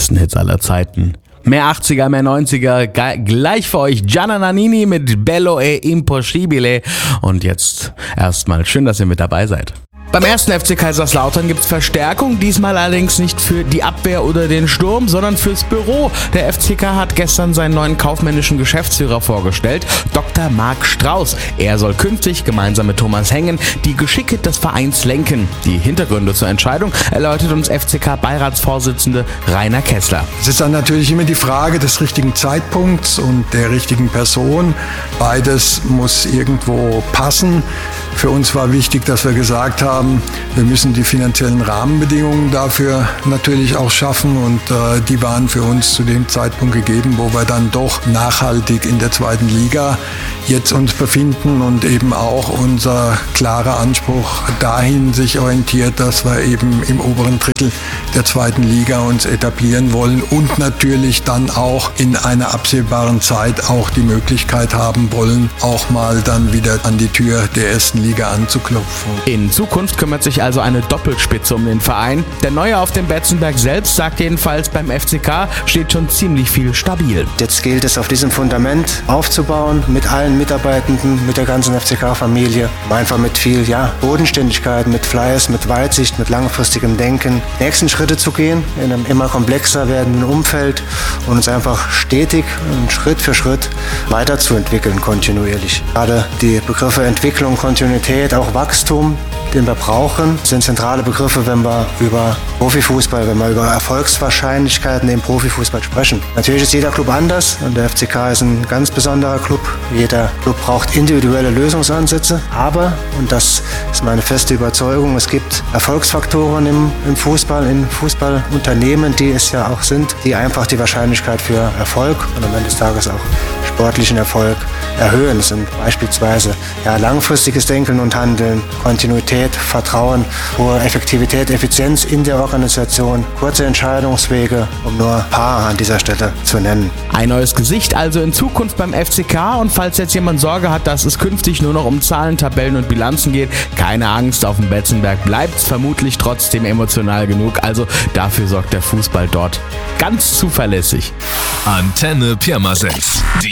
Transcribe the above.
besten Hits aller Zeiten. Mehr 80er, mehr 90er, gleich für euch Gianna Nannini mit Bello e Impossibile. Und jetzt erstmal schön, dass ihr mit dabei seid. Beim ersten FC Kaiserslautern gibt's Verstärkung, diesmal allerdings nicht für die Abwehr oder den Sturm, sondern fürs Büro. Der FCK hat gestern seinen neuen kaufmännischen Geschäftsführer vorgestellt, Dr. Marc Strauß. Er soll künftig gemeinsam mit Thomas Hengen die Geschicke des Vereins lenken. Die Hintergründe zur Entscheidung erläutert uns FCK-Beiratsvorsitzende Rainer Kessler. Es ist dann natürlich immer die Frage des richtigen Zeitpunkts und der richtigen Person. Beides muss irgendwo passen. Für uns war wichtig, dass wir gesagt haben, wir müssen die finanziellen Rahmenbedingungen dafür natürlich auch schaffen und die waren für uns zu dem Zeitpunkt gegeben, wo wir dann doch nachhaltig in der zweiten Liga jetzt uns befinden und eben auch unser klarer Anspruch dahin sich orientiert, dass wir eben im oberen Drittel der zweiten Liga uns etablieren wollen und natürlich dann auch in einer absehbaren Zeit auch die Möglichkeit haben wollen, auch mal dann wieder an die Tür der ersten Liga anzuklopfen. In Zukunft kümmert sich also eine Doppelspitze um den Verein. Der Neue auf dem Betzenberg selbst sagt jedenfalls, beim FCK steht schon ziemlich viel stabil. Jetzt gilt es, auf diesem Fundament aufzubauen, mit allen Mitarbeitenden, mit der ganzen FCK-Familie, einfach mit viel Bodenständigkeit, mit Fleiß, mit Weitsicht, mit langfristigem Denken, nächsten Schritte zu gehen in einem immer komplexer werdenden Umfeld und uns einfach stetig und Schritt für Schritt weiterzuentwickeln, kontinuierlich. Gerade die Begriffe Entwicklung, Kontinuität, auch Wachstum, den wir brauchen, sind zentrale Begriffe, wenn wir über Profifußball, wenn wir über Erfolgswahrscheinlichkeiten im Profifußball sprechen. Natürlich ist jeder Club anders und der FCK ist ein ganz besonderer Club. Jeder Club braucht individuelle Lösungsansätze, aber, und das ist meine feste Überzeugung, es gibt Erfolgsfaktoren im Fußball, in Fußballunternehmen, die es ja auch sind, die einfach die Wahrscheinlichkeit für Erfolg und am Ende des Tages auch sportlichen Erfolg erhöhen. Das sind beispielsweise langfristiges Denken und Handeln, Kontinuität, Vertrauen, hohe Effektivität, Effizienz in der Organisation, kurze Entscheidungswege, um nur ein paar an dieser Stelle zu nennen. Ein neues Gesicht also in Zukunft beim FCK und falls jetzt jemand Sorge hat, dass es künftig nur noch um Zahlen, Tabellen und Bilanzen geht, keine Angst, auf dem Betzenberg bleibt's vermutlich trotzdem emotional genug, also dafür sorgt der Fußball dort ganz zuverlässig. Antenne Pirmasens.